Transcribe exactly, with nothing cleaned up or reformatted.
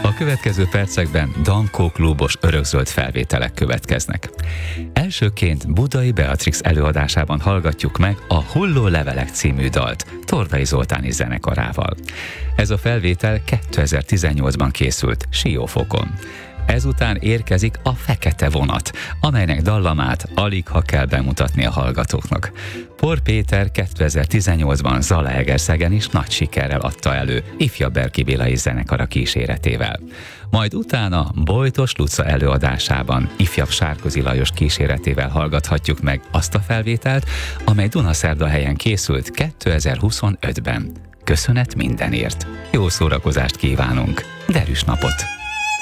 A következő percekben Dankó klubos örökzöld felvételek következnek. Elsőként Budai Beatrix előadásában hallgatjuk meg a Hulló levelek című dalt Tordai Zoltáni zenekarával. Ez a felvétel kétezer-tizennyolcban készült Siófokon. Ezután érkezik a Fekete vonat, amelynek dallamát aligha kell bemutatni a hallgatóknak. Por Péter kétezer-tizennyolcban Zalaegerszegen is nagy sikerrel adta elő Ifjabb Berki Bélai zenekara kíséretével. Majd utána Bojtos Luca előadásában Ifjabb Sárközi Lajos kíséretével hallgathatjuk meg azt a felvételt, amely Dunaszerdahelyen készült kétezer-huszonötben. Köszönet mindenért! Jó szórakozást kívánunk! Derűs napot!